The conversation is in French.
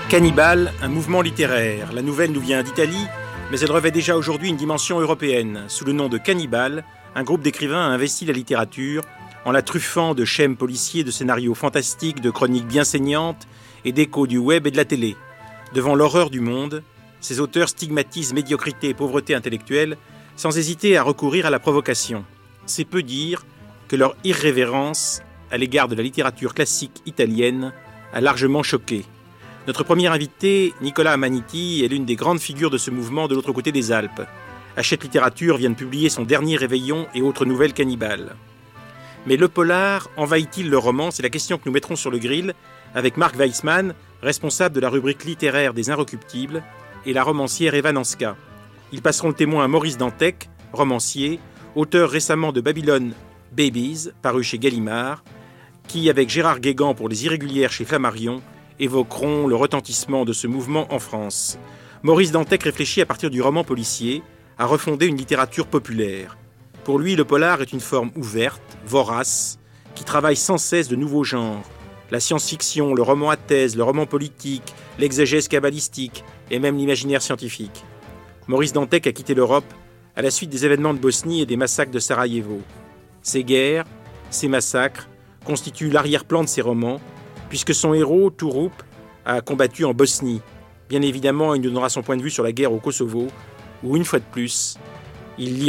Cannibal, un mouvement littéraire. La nouvelle nous vient d'Italie, mais elle revêt déjà aujourd'hui une dimension européenne. Sous le nom de Cannibal, un groupe d'écrivains a investi la littérature en la truffant de schèmes policiers, de scénarios fantastiques, de chroniques bien saignantes et d'échos du web et de la télé. Devant l'horreur du monde, ces auteurs stigmatisent médiocrité et pauvreté intellectuelle sans hésiter à recourir à la provocation. C'est peu dire que leur irrévérence à l'égard de la littérature classique italienne a largement choqué. Notre premier invité, Nicolas Amaniti, est l'une des grandes figures de ce mouvement de l'autre côté des Alpes. Hachette Littérature vient de publier son dernier Réveillon et autres nouvelles cannibales. Mais le polar envahit-il le roman? C'est la question que nous mettrons sur le grill avec Marc Weissman, responsable de la rubrique littéraire des Inrecuptibles, et la romancière Eva Nanska. Ils passeront le témoin à Maurice Dantec, romancier, auteur récemment de Babylon Babies, paru chez Gallimard, qui, avec Gérard Guégan pour Les Irrégulières chez Flammarion, évoqueront le retentissement de ce mouvement en France. Maurice Dantec réfléchit à partir du roman policier à refonder une littérature populaire. Pour lui, le polar est une forme ouverte, vorace, qui travaille sans cesse de nouveaux genres. La science-fiction, le roman à thèse, le roman politique, l'exégèse kabbalistique et même l'imaginaire scientifique. Maurice Dantec a quitté l'Europe à la suite des événements de Bosnie et des massacres de Sarajevo. Ces guerres, ces massacres, constituent l'arrière-plan de ses romans, puisque son héros, Turup, a combattu en Bosnie. Bien évidemment, il nous donnera son point de vue sur la guerre au Kosovo, où, une fois de plus, il lie